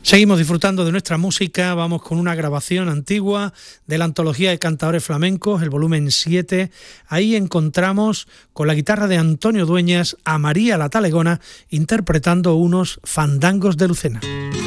Seguimos disfrutando de nuestra música, vamos con una grabación antigua de la antología de cantadores flamencos, el volumen 7. Ahí encontramos con la guitarra de Antonio Dueñas a María la Talegona interpretando unos fandangos de Lucena.